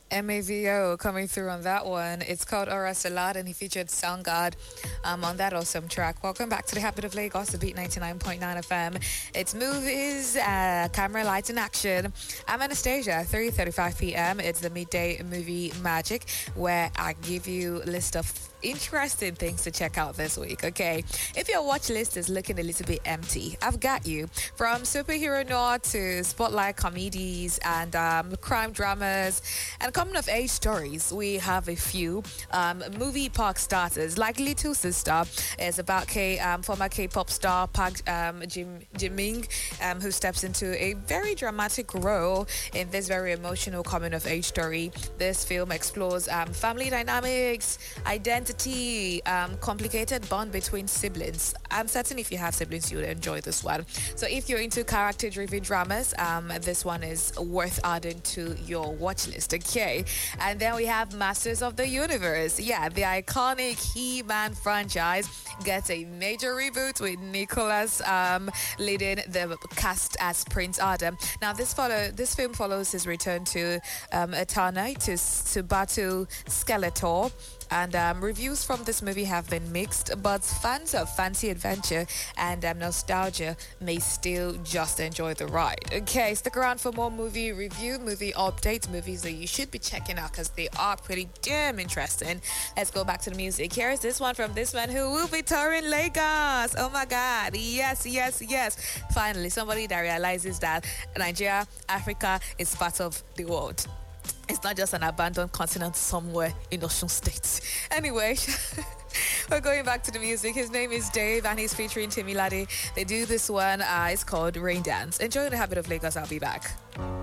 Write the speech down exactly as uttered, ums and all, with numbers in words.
M A V O coming through on that one. It's called Aura Salad and he featured Soundgarden um, on that awesome track. Welcome back to the Habit of Lagos, the Beat ninety-nine point nine F M. It's movies, uh, camera, lights, and action. I'm Anastasia, three thirty-five p.m. It's the midday movie magic where I give you a list of interesting things to check out this week. Okay, if your watch list is looking a little bit empty, I've got you. From superhero noir to spotlight comedies and um, crime dramas and coming of age stories, we have a few um, movie park starters. Like Little Sister is about K um, former K-pop star Park um, Jim Jimin, um, who steps into a very dramatic role in this very emotional coming of age story. This film explores um, family dynamics, identity, um, complicated bond between siblings. I'm certain if you have siblings, you'll enjoy this one. So if you're into character-driven dramas, um, this one is worth adding to your watch list. Okay, and then we have Masters of the Universe. Yeah, the iconic He-Man franchise gets a major reboot with Nicholas um, leading the cast as Prince Adam. Now, this follow this film follows his return to um, Eternia to to battle Skeletor. And um, reviews from this movie have been mixed, but fans of fancy adventure and um, nostalgia may still just enjoy the ride. Okay, stick around for more movie review, movie updates, movies that you should be checking out because they are pretty damn interesting. Let's go back to the music. Here's this one from this man who will be touring Lagos. Oh my God. Yes, yes, yes. Finally, somebody that realizes that Nigeria, Africa is part of the world. It's not just an abandoned continent somewhere in Osun State. Anyway, we're going back to the music. His name is Dave and he's featuring Timmy Laddie. They do this one. Uh, it's called Rain Dance. Enjoy the Habit of Lagos. I'll be back.